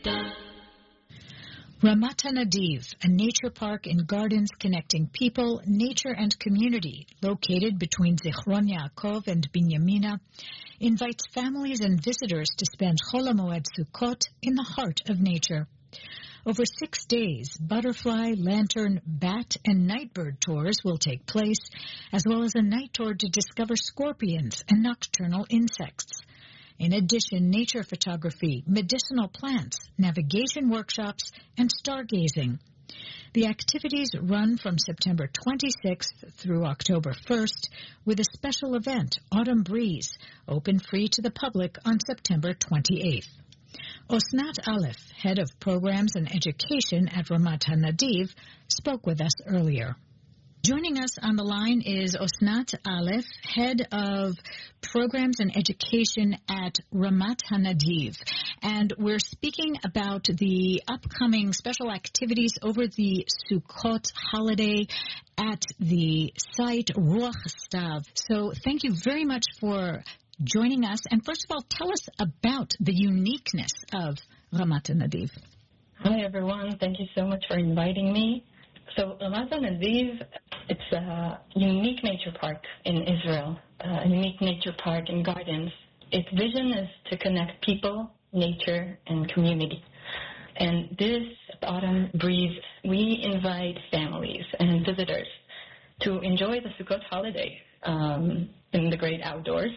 Ramat HaNadiv, a nature park and gardens connecting people, nature, and community, located between Zichron Yaakov and Binyamina, invites families and visitors to spend Chol HaMoed Sukkot in the heart of nature. Over 6 days, butterfly, lantern, bat, and nightbird tours will take place, as well as a night tour to discover scorpions and nocturnal insects. In addition, nature photography, medicinal plants, navigation workshops, and stargazing. The activities run from September 26th through October 1st, with a special event, Autumn Breeze, open free to the public on September 28th. Osnat Aleph, head of programs and education at Ramat HaNadiv, spoke with us earlier. Joining us on the line is Osnat Aleph, head of programs and education at Ramat HaNadiv. And we're speaking about the upcoming special activities over the Sukkot holiday at the site Ruach Stav. So thank you very much for joining us. And first of all, tell us about the uniqueness of Ramat HaNadiv. Hi, everyone. Thank you so much for inviting me. So Ramat HaNadiv, it's a unique nature park in Israel, a unique nature park and gardens. Its vision is to connect people, nature, and community. And this Autumn Breeze, we invite families and visitors to enjoy the Sukkot holiday in the great outdoors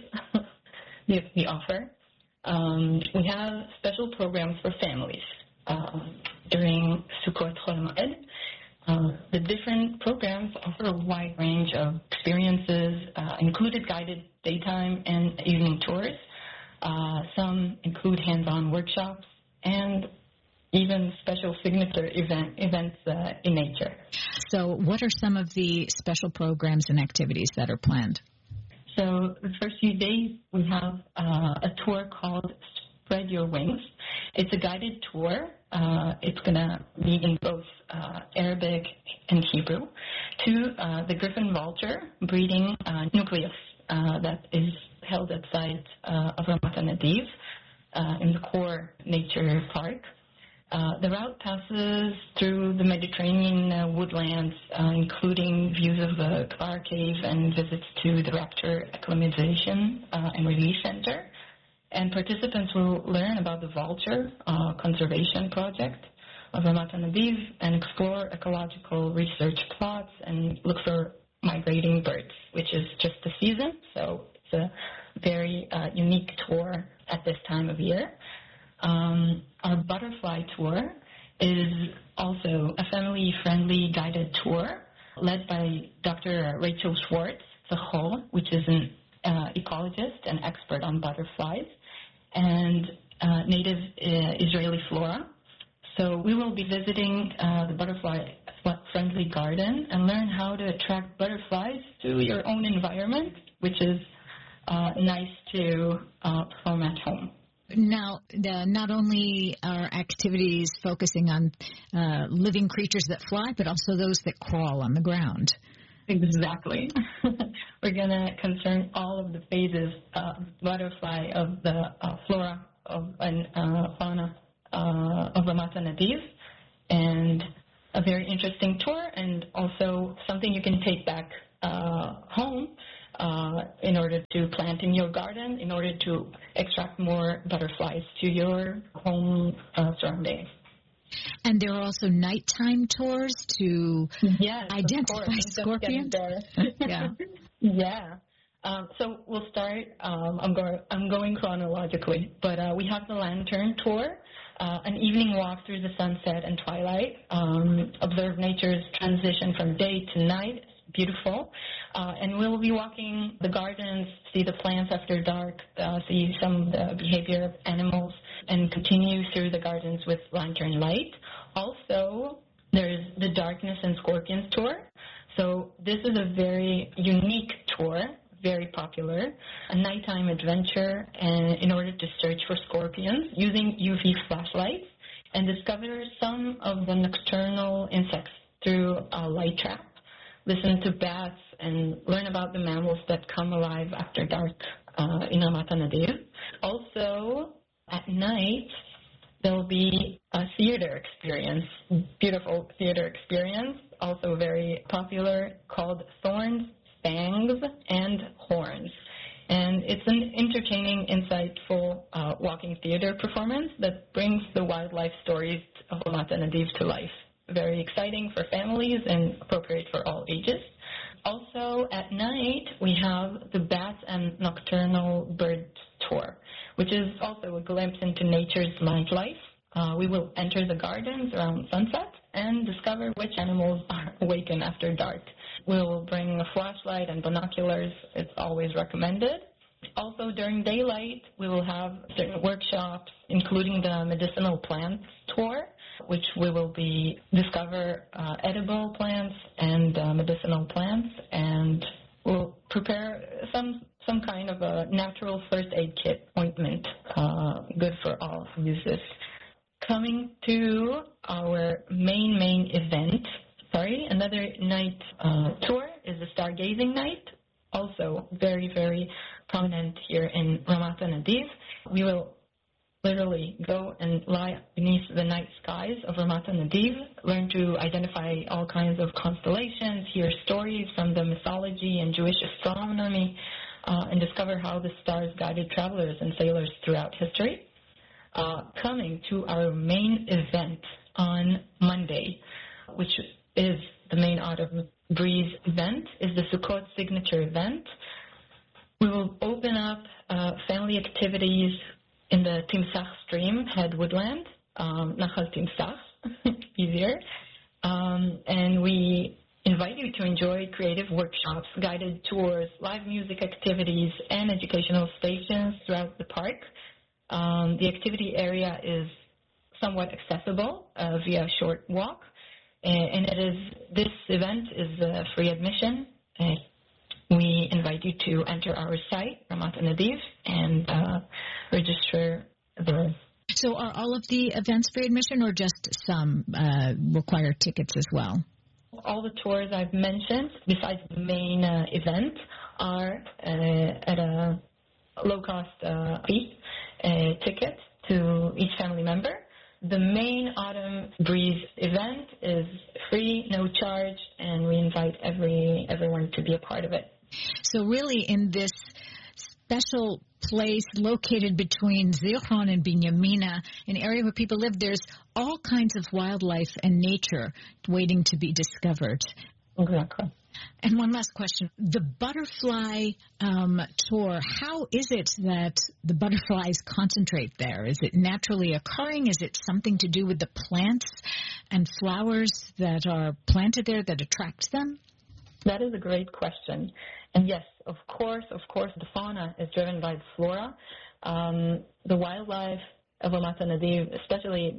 we offer. We have special programs for families during Sukkot Chol HaMoed. The different programs offer a wide range of experiences, included guided daytime and evening tours. Some include hands-on workshops and even special signature events in nature. So what are some of the special programs and activities that are planned? So the first few days we have a tour called Spread Your Wings. It's a guided tour. It's going to be in both Arabic and Hebrew to the griffon vulture breeding nucleus that is held at site of Ramat HaNadiv in the core nature park. The route passes through the Mediterranean woodlands, including views of the Kvar Cave and visits to the Raptor Acclimatization and Relief Center. And participants will learn about the vulture conservation project of Ramat HaNadiv and explore ecological research plots and look for migrating birds, which is just the season. So it's a very unique tour at this time of year. Our butterfly tour is also a family-friendly guided tour led by Dr. Rachel Schwartz, which is an ecologist and expert on butterflies and native Israeli flora. So we will be visiting the butterfly-friendly garden and learn how to attract butterflies to your own environment, which is nice to perform at home. Now, not only are activities focusing on living creatures that fly, but also those that crawl on the ground. Exactly. We're going to concern all of the phases of butterfly, of the flora and fauna of Ramat HaNadiv, and a very interesting tour, and also something you can take back home in order to plant in your garden, in order to extract more butterflies to your home surroundings. And there are also nighttime tours to identify scorpions. Yeah. Yeah. So we'll start. I'm going chronologically, but we have the lantern tour, an evening walk through the sunset and twilight. Observe nature's transition from day to night. Beautiful. And we'll be walking the gardens, see the plants after dark, see some of the behavior of animals, and continue through the gardens with lantern light. Also, there's the Darkness and Scorpions tour. So this is a very unique tour, very popular, a nighttime adventure in order to search for scorpions using UV flashlights and discover some of the nocturnal insects through a light trap. Listen to bats and learn about the mammals that come alive after dark in Ramat HaNadiv. Also, at night, there will be theater experience, beautiful theater experience, also very popular, called Thorns, Fangs, and Horns. And it's an entertaining, insightful walking theater performance that brings the wildlife stories of Ramat Nadiv to life. Very exciting for families and appropriate for all ages. Also, at night, we have the Bats and Nocturnal Bird Tour, which is also a glimpse into nature's nightlife. We will enter the gardens around sunset and discover which animals are awakened after dark. We'll bring a flashlight and binoculars. It's always recommended. Also, during daylight, we will have certain workshops, including the medicinal plants tour, which we will discover edible plants and medicinal plants, and we'll prepare some kind of a natural first aid kit ointment, good for all uses. Coming to our main event, another night tour is the Stargazing Night, also very, very prominent here in Ramat Nadiv. We will literally go and lie beneath the night skies of Ramat Nadiv, learn to identify all kinds of constellations, hear stories from the mythology and Jewish astronomy, and discover how the stars guided travelers and sailors throughout history. Coming to our main event on Monday, which is the main Autumn Breeze event, is the Sukkot signature event. We will open up family activities in the Timsach stream, head woodland, Nachal Timsach, easier. And we invite you to enjoy creative workshops, guided tours, live music activities, and educational stations throughout the park. The activity area is somewhat accessible via a short walk, and this event is free admission. We invite you to enter our site, Ramat Nadiv, and register there. So are all of the events free admission, or just some require tickets as well? All the tours I've mentioned, besides the main event, are at a low-cost fee ticket to each family member. The main Autumn Breeze event is free, no charge, and we invite everyone to be a part of it. So really, in this special place located between Zichron and Binyamina, an area where people live, there's all kinds of wildlife and nature waiting to be discovered. Exactly. And one last question. The butterfly tour, how is it that the butterflies concentrate there? Is it naturally occurring? Is it something to do with the plants and flowers that are planted there that attract them? That is a great question. And yes, of course, the fauna is driven by the flora. The wildlife of Ramat Nadiv, especially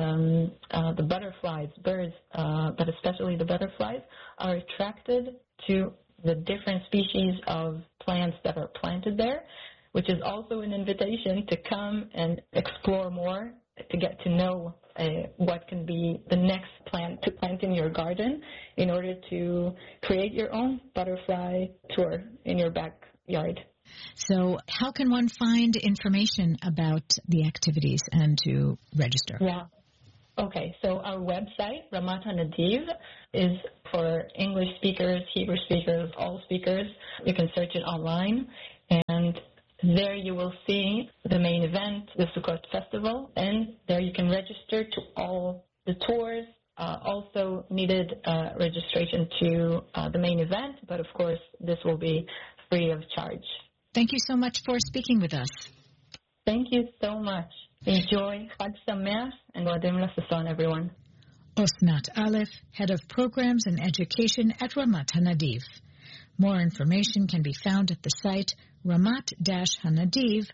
the butterflies, birds, but especially the butterflies, are attracted to the different species of plants that are planted there, which is also an invitation to come and explore more, to get to know what can be the next plant to plant in your garden in order to create your own butterfly tour in your backyard. So how can one find information about the activities and to register? Yeah. Okay, so our website, Ramat Nadiv, is for English speakers, Hebrew speakers, all speakers. You can search it online, and there you will see the main event, the Sukkot Festival, and there you can register to all the tours. Also needed registration to the main event, but of course this will be free of charge. Thank you so much for speaking with us. Thank you so much. Enjoy Chag Sameach and Moadim Lasasson, everyone. Osnat Aleph, Head of Programs and Education at Ramat Hanadiv. More information can be found at the site ramat-hanadiv.org.il.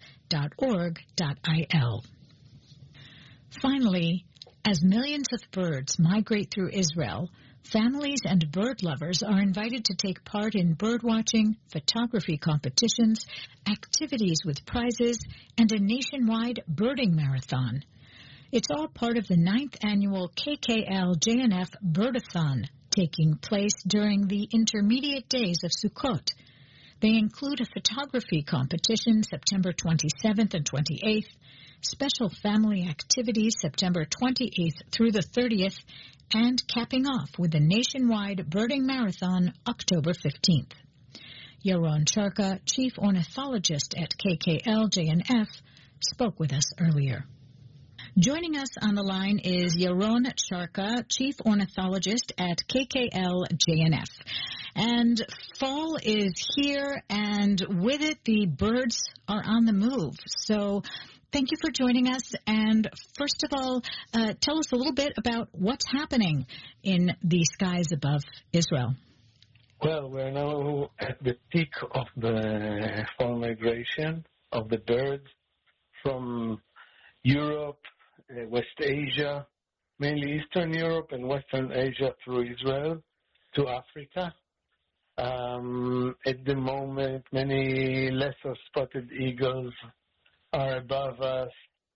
Finally, as millions of birds migrate through Israel, families and bird lovers are invited to take part in birdwatching, photography competitions, activities with prizes, and a nationwide birding marathon. It's all part of the 9th annual KKL JNF Birdathon, taking place during the intermediate days of Sukkot. They include a photography competition September 27th and 28th, special family activities September 28th through the 30th, and capping off with a nationwide birding marathon October 15th. Yaron Charka, chief ornithologist at KKL-JNF, spoke with us earlier. Joining us on the line is Yaron Charka, chief ornithologist at KKL-JNF. And fall is here, and with it, the birds are on the move. So thank you for joining us. And first of all, tell us a little bit about what's happening in the skies above Israel. Well, we're now at the peak of the fall migration of the birds from Europe, West Asia, mainly Eastern Europe and Western Asia through Israel to Africa. At the moment, many lesser spotted eagles are above us,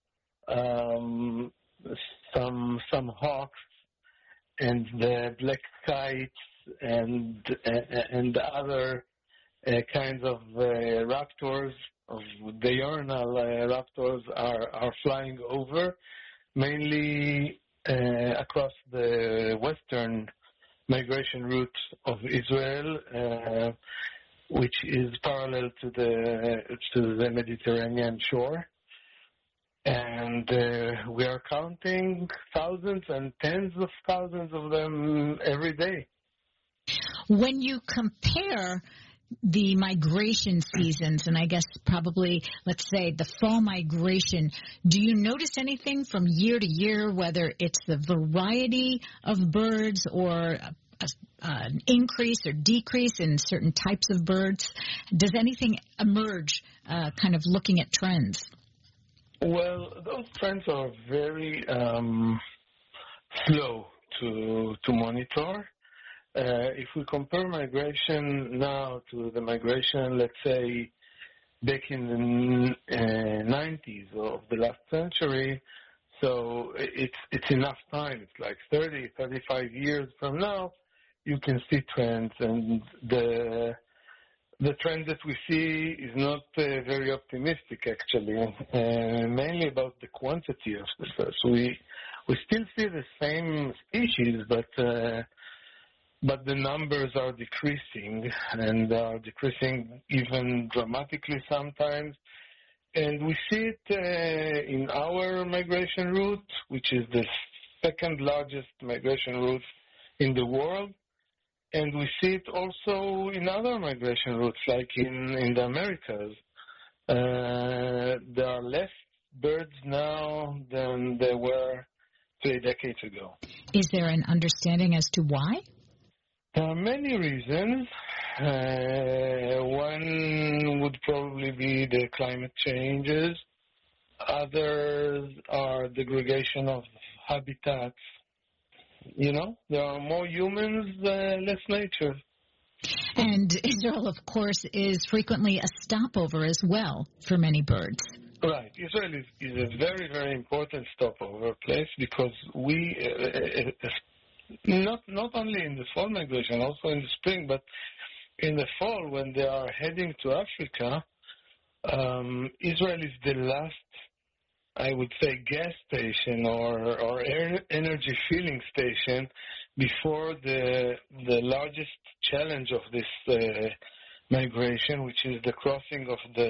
some hawks, and the black kites and other kinds of raptors, of diurnal raptors, are flying over, mainly across the western migration route of Israel, which is parallel to the Mediterranean shore. And we are counting thousands and tens of thousands of them every day. When you compare the migration seasons, and I guess probably, let's say, the fall migration, do you notice anything from year to year, whether it's the variety of birds or an increase or decrease in certain types of birds? Does anything emerge kind of looking at trends? Well, those trends are very slow to monitor. If we compare migration now to the migration, let's say, back in the 90s of the last century, so it's enough time. It's like 30, 35 years from now, you can see trends, and the trend that we see is not very optimistic, actually, mainly about the quantity of the birds. We still see the same species, but the numbers are decreasing, and are decreasing even dramatically sometimes. And we see it in our migration route, which is the second largest migration route in the world. And we see it also in other migration routes, like in the Americas. There are less birds now than there were 3 decades ago. Is there an understanding as to why? There are many reasons. One would probably be the climate changes. Others are degradation of habitats. You know, there are more humans, less nature. And Israel, of course, is frequently a stopover as well for many birds. Right. Israel is a very, very important stopover place because we, not only in the fall migration, also in the spring, but in the fall when they are heading to Africa, Israel is the last, I would say, gas station or energy filling station before the largest challenge of this migration, which is the crossing of the